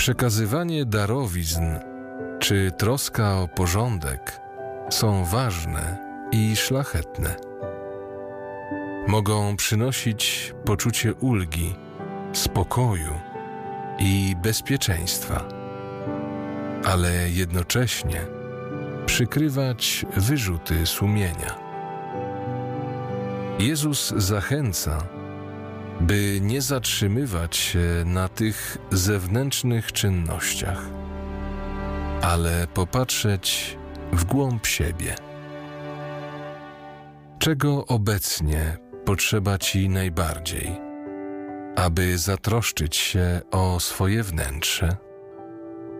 Przekazywanie darowizn czy troska o porządek są ważne i szlachetne. Mogą przynosić poczucie ulgi, spokoju i bezpieczeństwa, ale jednocześnie przykrywać wyrzuty sumienia. Jezus zachęca, by nie zatrzymywać się na tych zewnętrznych czynnościach, ale popatrzeć w głąb siebie. Czego obecnie potrzeba Ci najbardziej, aby zatroszczyć się o swoje wnętrze?